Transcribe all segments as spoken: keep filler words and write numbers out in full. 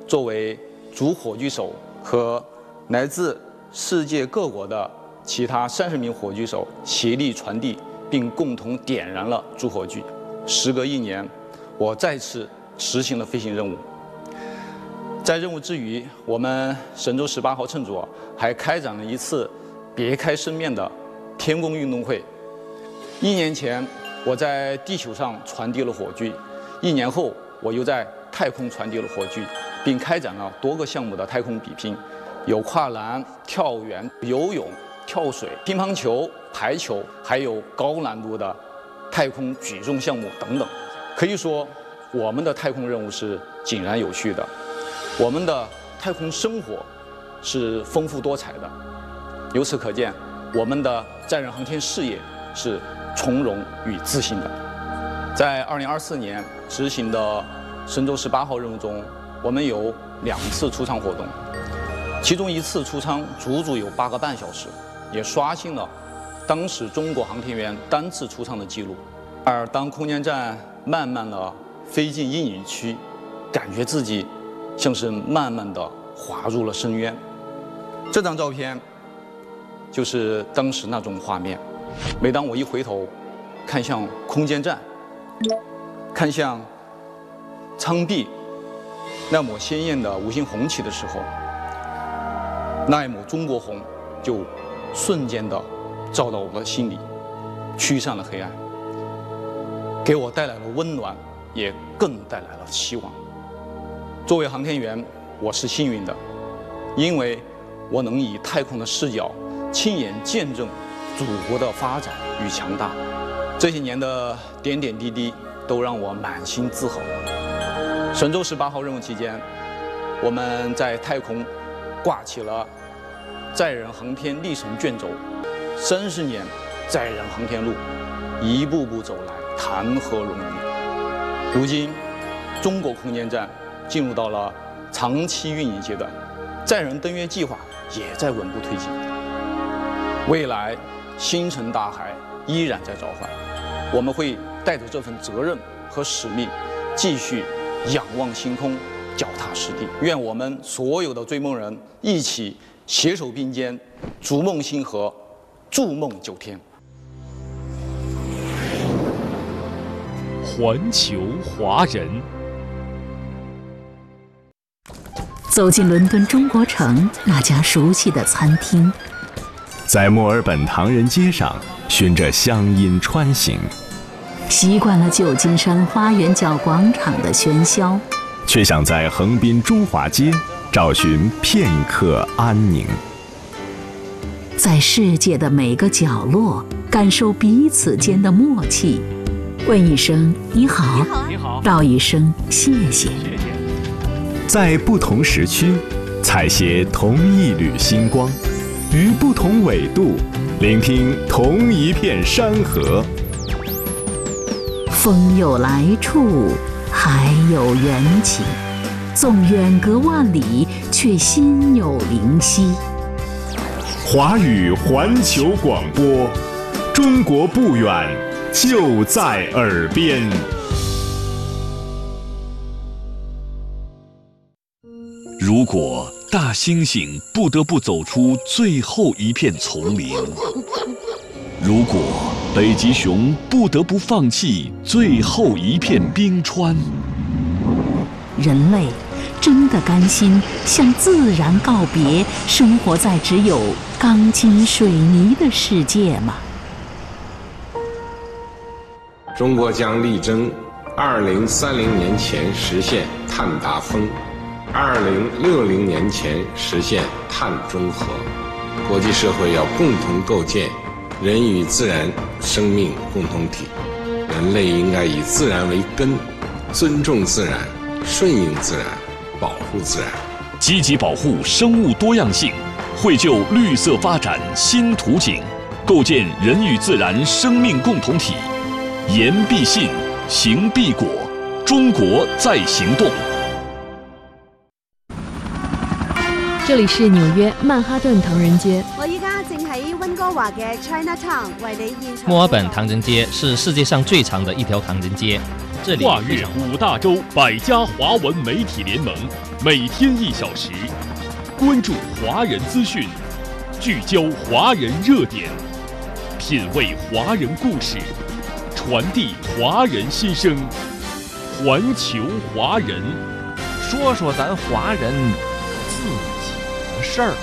作为主火炬手和来自世界各国的其他三十名火炬手协力传递，并共同点燃了主火炬。时隔一年，我再次执行了飞行任务。在任务之余，我们神舟十八号乘组还开展了一次别开生面的天宫运动会。一年前，我在地球上传递了火炬；一年后，我又在太空传递了火炬，并开展了多个项目的太空比拼，有跨栏、跳远、游泳、跳水、乒乓球、排球，还有高难度的太空举重项目等等。可以说，我们的太空任务是井然有序的，我们的太空生活是丰富多彩的。由此可见，我们的载人航天事业是从容与自信的。在二零二四年执行的神舟十八号任务中，我们有两次出舱活动，其中一次出舱足足有八个半小时，也刷新了当时中国航天员单次出舱的记录。而当空间站慢慢地飞进阴影区，感觉自己像是慢慢地滑入了深渊。这张照片就是当时那种画面。每当我一回头看向空间站，看向舱壁那抹鲜艳的五星红旗的时候，那一抹中国红就瞬间的照到我的心里，驱散了黑暗，给我带来了温暖，也更带来了希望。作为航天员，我是幸运的，因为我能以太空的视角亲眼见证祖国的发展与强大。这些年的点点滴滴都让我满心自豪。神舟十八号任务期间，我们在太空挂起了载人航天历程卷轴，三十年载人航天路，一步步走来，谈何容易。如今，中国空间站进入到了长期运营阶段，载人登月计划也在稳步推进。未来，星辰大海依然在召唤，我们会带着这份责任和使命，继续仰望星空，脚踏实地。愿我们所有的追梦人一起携手并肩，逐梦星河，筑梦九天。 环球华人， 走进伦敦中国城那家熟悉的餐厅， 在墨尔本唐人街上循着乡音穿行， 习惯了旧金山花园角广场的喧嚣， 却想在横滨中华街找寻片刻安宁。 在世界的每个角落感受彼此间的默契，问一声你好， 你好， 道一声谢谢。 在不同时区采撷同一缕星光，于不同纬度聆听同一片山河。 风有来处，海有缘起，纵远隔万里，却心有灵犀。 华语环球广播，中国不远，就在耳边。 如果大猩猩不得不走出最后一片丛林，如果北极熊不得不放弃最后一片冰川， 人类真的甘心向自然告别，生活在只有钢筋水泥的世界吗？ 中国将力争二零三零年前实现碳达峰，二零六零年前实现碳中和。国际社会要共同构建人与自然生命共同体，人类应该以自然为根，尊重自然，顺应自然，保护自然， 积极保护生物多样性，绘就绿色发展新图景，构建人与自然生命共同体。言必信，行必果，中国在行动。 这里是纽约曼哈顿唐人街。 我依家正喺温哥華嘅 Chinatown 為你現場。 墨爾本唐人街是世界上最長的一條唐人街。 跨越五大洲百家华文媒体联盟，每天一小时，关注华人资讯，聚焦华人热点，品味华人故事，传递华人心声，环球华人， 说说咱华人自己的事儿。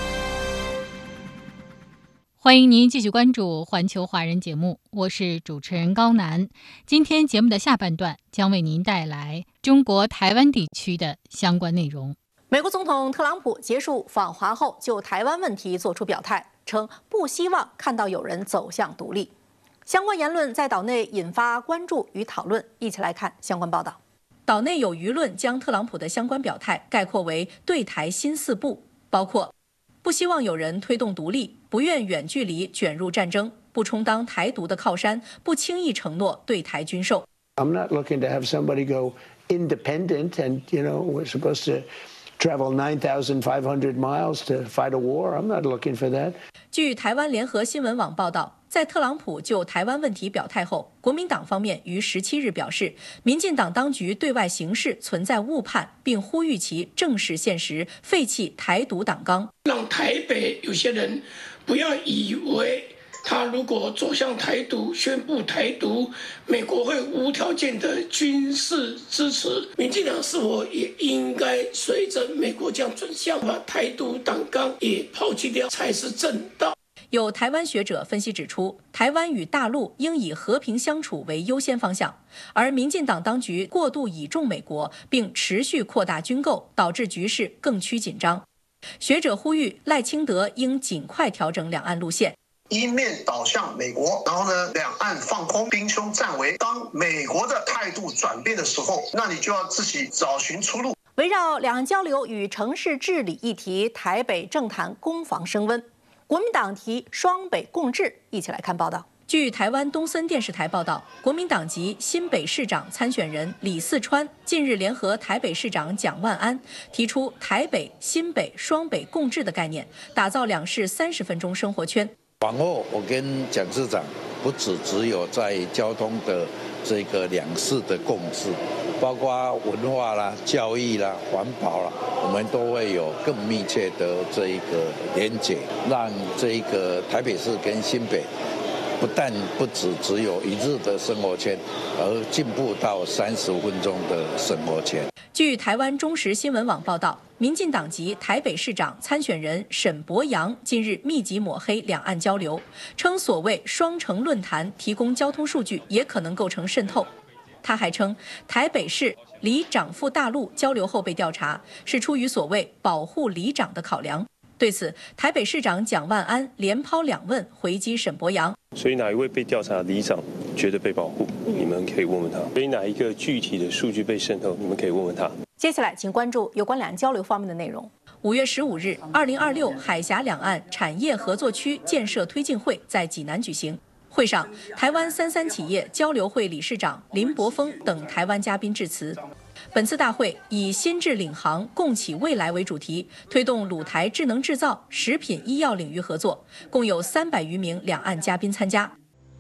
欢迎您继续关注环球华人节目，我是主持人高楠。今天节目的下半段将为您带来中国台湾地区的相关内容。 美国总统特朗普结束访华后，就台湾问题作出表态，称不希望看到有人走向独立。相关言论在岛内引发关注与讨论，一起来看相关报道。岛内有舆论将特朗普的相关表态概括为对台新四不，包括不希望有人推动独立，不愿远距离卷入战争，不充当台独的靠山，不轻易承诺对台军售。 I'm not looking to have somebody go independent and, you know, we're supposed to travel nine thousand five hundred miles to fight a war. I'm not looking for that. 据台湾联合新闻网报道，在特朗普就台湾问题表态后，国民党方面于十七日表示，民进党当局对外行事存在误判，并呼吁其正视现实，废弃台独党纲， 让台北有些人不要以为他如果走向台独，宣布台独，美国会无条件的军事支持。民进党是否也应该随着美国这样转向，把台独党纲也抛弃掉，才是正道。 有台湾学者分析指出，台湾与大陆应以和平相处为优先方向，而民进党当局过度倚重美国，并持续扩大军购，导致局势更趋紧张。学者呼吁赖清德应尽快调整两岸路线。 一面倒向美国，然后呢，两岸放空，兵凶战危。当美国的态度转变的时候，那你就要自己找寻出路。 围绕两岸交流与城市治理议题，台北政坛攻防升温。国民党提双北共治，一起来看报道。据台湾东森电视台报道，国民党籍新北市长参选人李四川近日联合台北市长蒋万安，提出台北、新北双北共治的概念，打造两市三十分钟生活圈。 往后，我跟蒋市长不只只有在交通的这个两市的共治，包括文化啦、教育啦、环保啦，我们都会有更密切的这一个连结，让这一个台北市跟新北不但不只只有一日的生活圈，而进步到三十分钟的生活圈。 据台湾中时新闻网报道，民进党籍台北市长参选人沈伯洋近日密集抹黑两岸交流，称所谓双城论坛提供交通数据也可能构成渗透。他还称，台北市里长赴大陆交流后被调查，是出于所谓保护里长的考量。对此，台北市长蒋万安连抛两问回击沈伯洋。 所以哪一位被调查的里长觉得被保护？你们可以问问他。所以哪一个具体的数据被渗透？你们可以问问他。 接下来，请关注有关两岸交流方面的内容。五月十五日，二零二六海峡两岸产业合作区建设推进会在济南举行。会上，台湾三三企业交流会理事长林柏峰等台湾嘉宾致辞。 本次大会以“新智领航，共启未来”为主题，推动鲁台智能制造、食品医药领域合作，共有三百余名两岸嘉宾参加。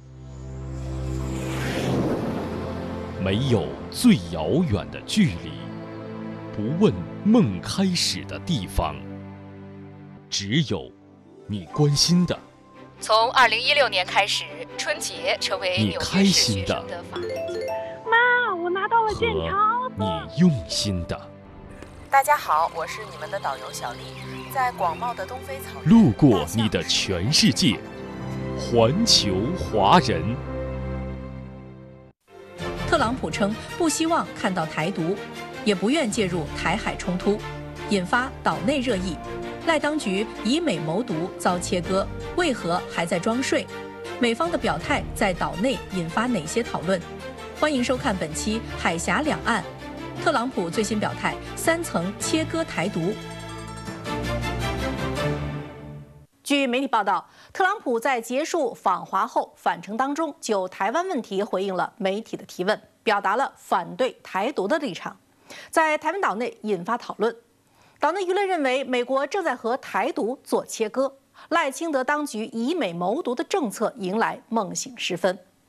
没有最遥远的距离，不问梦开始的地方，只有你关心的。 从二零一六年开始，春节成为你开心的。 妈，我拿到了健康。 你用心的。 大家好，我是你们的导游小丽，在广袤的东非草原， 路过你的全世界，环球华人。 特朗普称不希望看到台独，也不愿介入台海冲突，引发岛内热议。赖当局以美谋独遭切割，为何还在装睡？美方的表态在岛内引发哪些讨论？欢迎收看本期《海峡两岸》。 特朗普最新表态，三层切割台独。据媒体报道，特朗普在结束访华后返程当中，就台湾问题回应了媒体的提问，表达了反对台独的立场，在台湾岛内引发讨论。岛内舆论认为，美国正在和台独做切割，赖清德当局以美谋独的政策迎来梦醒时分。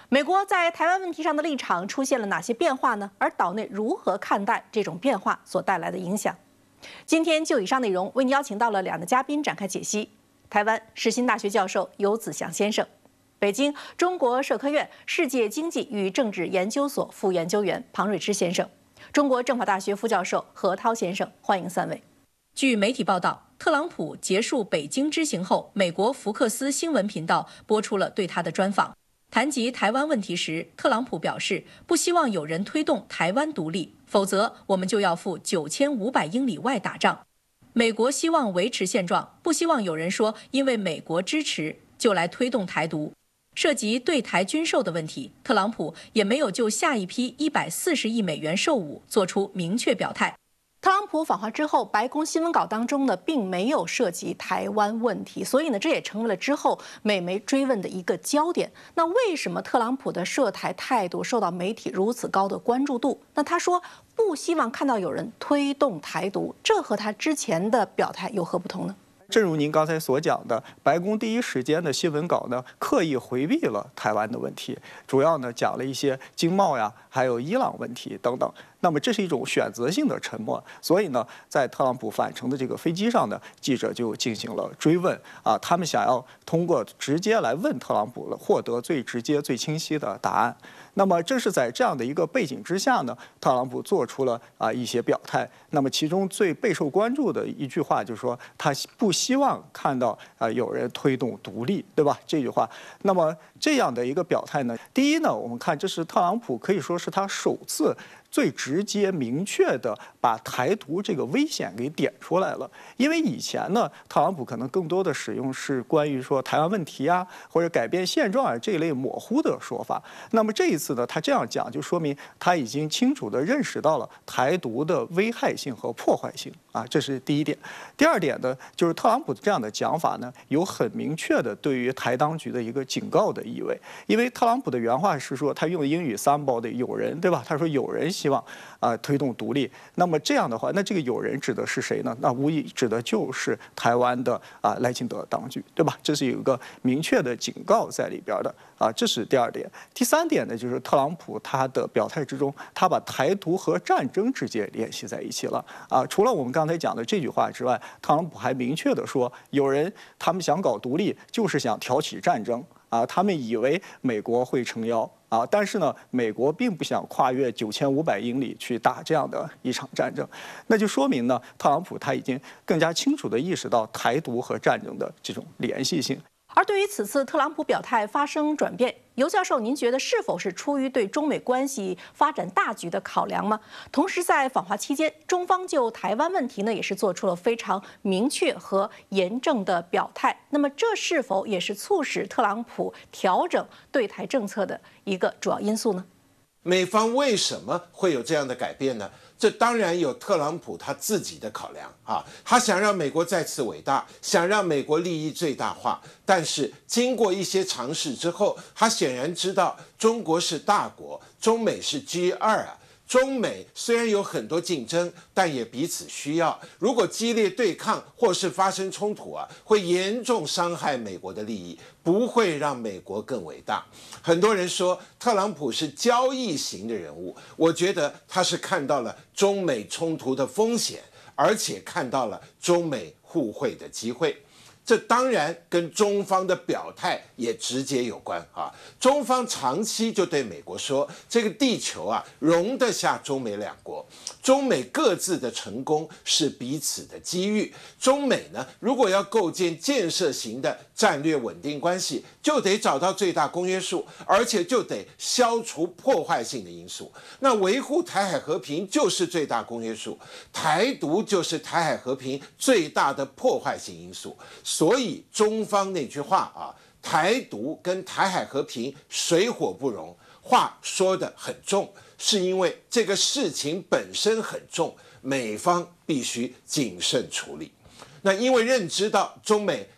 美国在台湾问题上的立场出现了哪些变化呢？而岛内如何看待这种变化所带来的影响？今天就以上内容为您邀请到了两个嘉宾展开解析：台湾世新大学教授游子祥先生，北京中国社科院世界经济与政治研究所副研究员庞瑞之先生，中国政法大学副教授何涛先生。欢迎三位。据媒体报道，特朗普结束北京之行后，美国福克斯新闻频道播出了对他的专访。谈及台湾问题时，特朗普表示不希望有人推动台湾独立，否则我们就要赴九千五百英里外打仗。美国希望维持现状，不希望有人说因为美国支持就来推动台独。涉及对台军售的问题，特朗普也没有就下一批一百四十亿美元售武做出明确表态。特朗普访华之后，白宫新闻稿当中呢，并没有涉及台湾问题，所以呢，这也成为了之后美媒追问的一个焦点。那为什么特朗普的涉台态度受到媒体如此高的关注度？那他说不希望看到有人推动台独，这和他之前的表态有何不同呢？ 正如您刚才所讲的，白宫第一时间的新闻稿呢，刻意回避了台湾的问题，主要呢讲了一些经贸呀，还有伊朗问题等等。那么这是一种选择性的沉默，所以呢，在特朗普返程的这个飞机上呢，记者就进行了追问啊，他们想要通过直接来问特朗普，获得最直接、最清晰的答案。那么正是在这样的一个背景之下呢，特朗普做出了啊一些表态。那么其中最备受关注的一句话就是说，他不希望看到啊有人推动独立，对吧？这句话。那么这样的一个表态呢，第一呢，我们看这是特朗普可以说是他首次最直接明确的把台独这个危险给点出来了。因为以前呢，特朗普可能更多的使用是关于说台湾问题啊，或者改变现状啊这一类模糊的说法。那么这一次呢，他这样讲就说明他已经清楚地认识到了台独的危害性和破坏性啊，这是第一点。第二点呢，就是特朗普这样的讲法呢，有很明确的对于台当局的一个警告的意味。因为特朗普的原话是说，他用英语 somebody 有人，对吧？他说有人希望啊、呃、推动独立。那么这样的话，那这个有人指的是谁呢？那无疑指的就是台湾的啊、呃、赖清德当局，对吧？这是有一个明确的警告在里边的啊，这是第二点。第三点呢，就是特朗普他的表态之中，他把台独和战争直接联系在一起了啊。除了我们刚才讲的这句话之外，特朗普还明确的说，有人他们想搞独立，就是想挑起战争。啊，他们以为美国会撑腰啊，但是呢，美国并不想跨越九千五百英里去打这样的一场战争，那就说明呢，特朗普他已经更加清楚地意识到台独和战争的这种联系性。 而对于此次特朗普表态发生转变，游教授，您觉得是否是出于对中美关系发展大局的考量吗？同时，在访华期间，中方就台湾问题呢，也是做出了非常明确和严正的表态。那么，这是否也是促使特朗普调整对台政策的一个主要因素呢？ 美方为什么会有这样的改变呢？这当然有特朗普他自己的考量啊，他想让美国再次伟大，想让美国利益最大化。但是经过一些尝试之后，他显然知道中国是大国，中美是 G 二 啊。中美虽然有很多竞争，但也彼此需要。如果激烈对抗或是发生冲突啊，会严重伤害美国的利益，不会让美国更伟大。很多人说特朗普是交易型的人物，我觉得他是看到了中美冲突的风险，而且看到了中美互惠的机会。这当然跟中方的表态也直接有关啊！中方长期就对美国说，这个地球啊容得下中美两国，中美各自的成功是彼此的机遇。中美呢，如果要构建建设型的战略稳定关系，就得找到最大公约数，而且就得消除破坏性的因素。那维护台海和平就是最大公约数，台独就是台海和平最大的破坏性因素。所以中方那句话啊，台独跟台海和平水火不容，话说得很重，是因为这个事情本身很重，美方必须谨慎处理。那因为认知到中美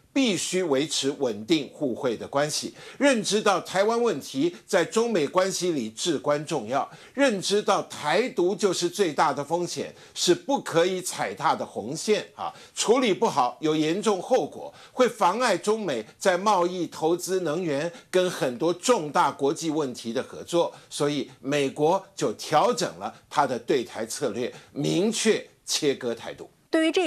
必须维持稳定互惠的关系，认知到台湾问题在中美关系里至关重要，认知到台独就是最大的风险，是不可以踩踏的红线啊！处理不好有严重后果，会妨碍中美在贸易、投资、能源跟很多重大国际问题的合作，所以美国就调整了他的对台策略，明确切割台独。 对于这